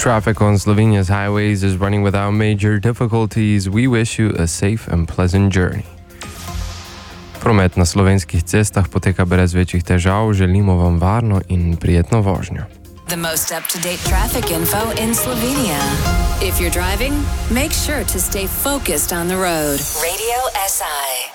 Traffic on Slovenia's highways is running without major difficulties. We wish you a safe and pleasant journey. Promet na slovenskih cestah poteka brez večjih težav. Želimo vam varno in prijetno vožnjo. The most up-to-date traffic info in Slovenia. If you're driving, make sure to stay focused on the road. Radio SI.